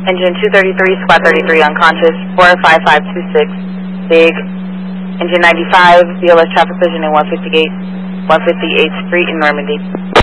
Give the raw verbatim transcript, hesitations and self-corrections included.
Engine two thirty-three, squad thirty-three unconscious, four five five two six, big. Engine ninety-five, B L S traffic collision in one fifty-eight, one fifty-eighth Street in Normandy.